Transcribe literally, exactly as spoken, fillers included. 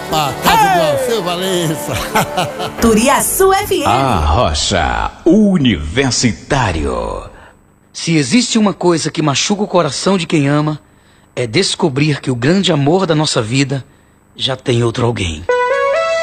pra casa do Alceu Valença. Turiaçu F M. A Rocha Universitário. Se existe uma coisa que machuca o coração de quem ama, é descobrir que o grande amor da nossa vida já tem outro alguém.